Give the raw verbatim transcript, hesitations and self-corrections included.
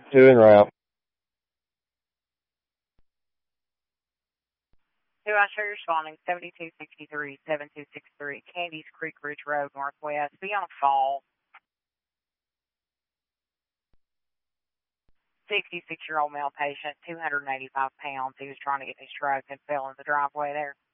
Two en route. Two, I show you're responding, seventy-two sixty-three, seventy-two sixty-three, Candies Creek Ridge Road, Northwest. Be on fall. sixty-six-year-old male patient, two hundred eighty-five pounds. He was trying to get his stroke and fell in the driveway there.